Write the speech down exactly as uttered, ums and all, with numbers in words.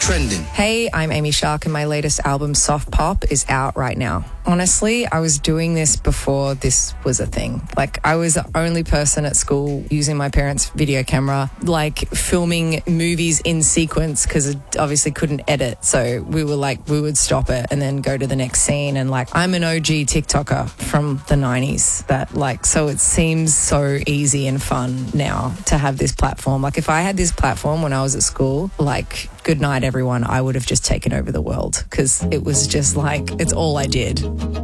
trending. Hey, I'm Amy Shark and my latest album, Soft Pop, is out right now. Honestly, I was doing this before this was a thing. Like, I was the only person at school using my parents' video camera, like filming movies in sequence because it obviously couldn't edit. So we were like, we would stop it and then go to the next scene. And like, I'm an O G TikToker from the nineties that like, so it seems so easy and fun now to have this platform. Like, if I had this platform when I was at school, like, good night, everyone, I would have just taken over the world because it was just like, it's all I did.